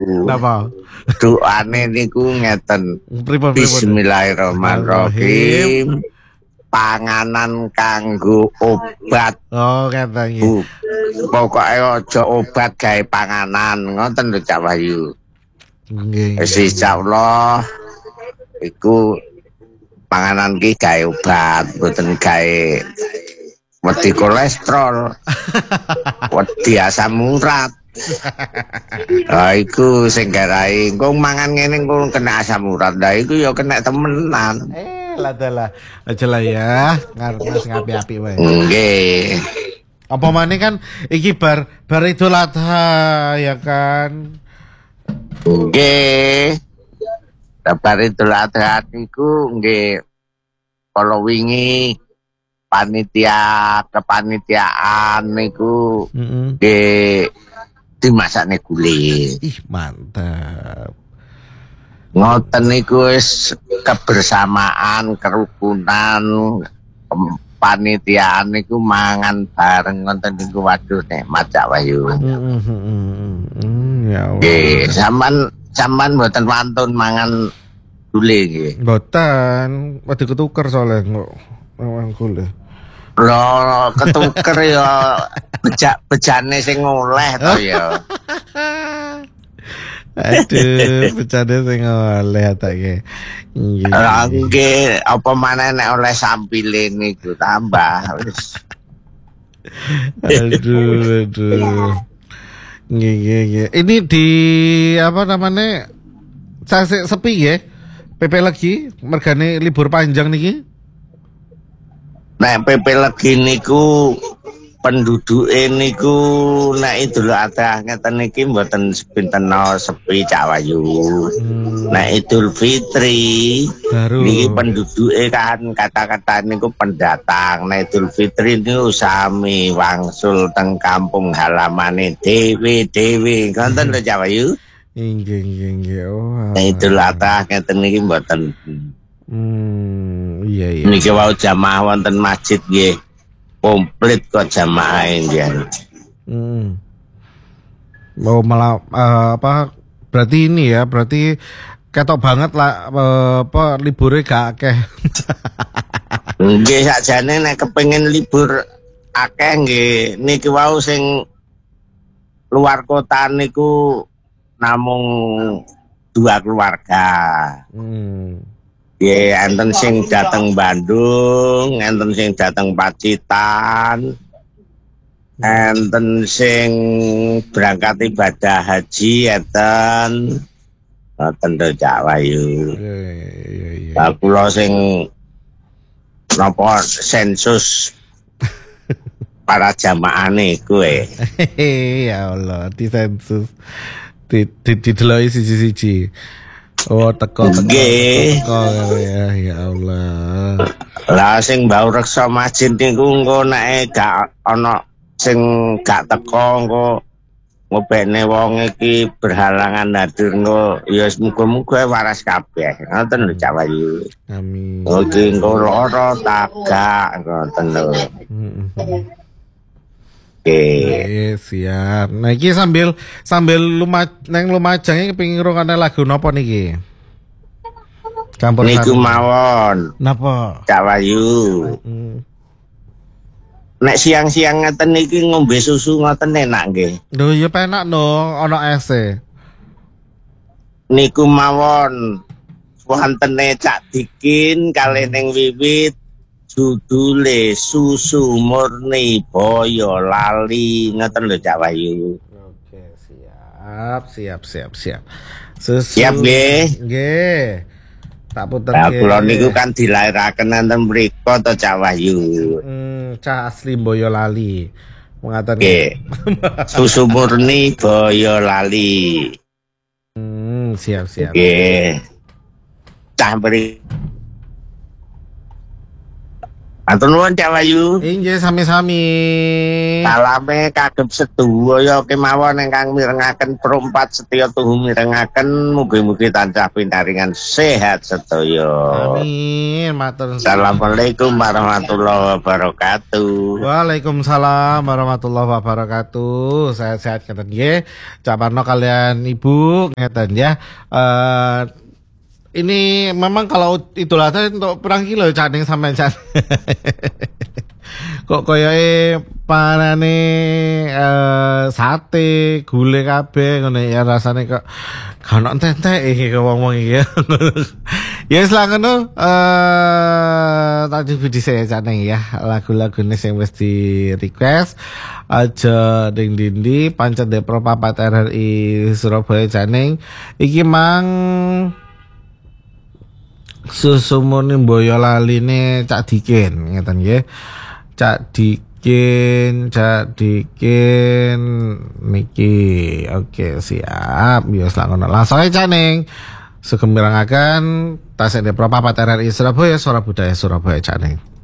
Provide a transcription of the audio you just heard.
Napa? Doane niku ngeten. Bismillahirrahmanirrahim. Panganan kanggo obat. Oh, ngeten iki. Pokoke aja obat gawe panganan, ngoten lho Cak Wahyu. Nggih. Insyaallah iku panganan ki gawe obat, mboten gawe wedi kolesterol. Wedi asam urat. Iku sing garai engko mangan ngene engko kena asam urat. Lah iku ya kena temenan. Lah dalah. Aja lah ya, ngarep ngapi-api wae. Nggih. Apa maneh kan iki bar Idul Adha ya kan. Nggih. Bar Idul Adha niku nggih kala wingi kepanitiaan niku nggih dimasakne gulai. Ih, mantap. Ngoten niku wis kebersamaan, kerukunan, panitiaan niku mangan bareng ngoten niku waduh nikmat Cak Wahyu. Ya Allah. Nggih, sampean mboten wantun mangan gulai nggih. Mboten, wedi ketuker soalnya kok mangan gulai. Lho, ketuker ya bejane sing oleh to ya. Aduh, bejane sing oleh atake. Nggih, apa maneh nek oleh sampile niku tambah wis. Aduh. Nggih. Ini di apa namanya? Sepi ya? PP lagi mergane libur panjang niki. Nek PP lagi niku penduduke niku nek Idul Adha ngeten niki mboten pinten sepi Cak Wahyu. Nek Idul Fitri niki penduduke kan kata-kata niku pendatang. Nek Idul Fitri niku sami wangsul teng kampung halamane dhewe-dhewe. Ngoten lho Cak Wahyu. Nggih. Oh. Nek Idul Adha ngeten niki mboten. Iya. Niki wau jamaah wonten masjid nggih. Komplit kok jamaah nggih. Mau malah berarti ini ya, berarti ketok banget lah apa libure gak akeh. Nggih sakjane nek kepengin libur akeh nggih niki wau sing luar kota niku namung 2 keluarga. Nggih, enten sing dateng Bandung, enten sing dateng Pacitan, enten sing berangkat ibadah haji, enten Cak Wahyu. Lah kula sing napa sensus para jamaah niku ya Allah, disensus. Dideloki siji-siji. Oh teko ya Allah. Lah sing mbau reksa masjid niku engko nek gak ana sing gak teko engko ngopene wong iki berhalangan hadir engko ya muga-muga waras kabeh. Ngoten lho Cak Wahyu. Amin. Oke engko lara tagak ngoten lho. Siap. Nah iki sambil Lumajang iki kepengin ngrungokne lagu napa niki? Campur niku mawon. Napa? Cak Wahyu. Nek siang-siang ngeten iki ngombe susu ngoten enak nggih. Lho ya penak no, ana ese. Niku mawon wontene Cak Dikin kalih ning Wiwit judule susu murni Boyolali ngoten lho Cak Wahyu. Oke, siap. Susu. Siap nggih. Nggih. Tak puter nggih. Lah kula niku kan dilairaken enten mriku to Cak Wahyu. Cak asli Boyolali. Mengaten nggih. Susu murni Boyolali. Siap. Nggih. Cah mriki Matur nuwun Cak Wayu. Inggih sami-sami. Salame kagem sedaya kemawon ingkang mirengaken Pro 4 setya tuhu mirengaken mugi-mugi tansah pinaringan sehat sedaya. Amin. Matur. Assalamualaikum warahmatullahi wabarakatuh. Waalaikumsalam warahmatullahi wabarakatuh. Sehat-sehat ngeten nggih. Cak Parno kalian Ibu ngeten ya. Ini memang kalau Idul Adha untuk perang kilo cadeng sampai cak. Kok koyoke panane sate, gulai kabeh ngono ya rasane kok gak ono entek iki wong-wong iki ya. Ya wis lah ngono tadi video saya cadeng ya lagu-lagune sing wis di request aja ding dindi pancet de Pro 4 RRI Surabaya cadeng iki mang susumune Boyolaline Cak Dikin ngeten nggih. Cak Dikin niki. Oke, siap. Bios ngono. Langsung aja ning sugeng mirengaken tasik de Pro 4 RRI Surabaya, Suara Budaya Surabaya Cak Ning.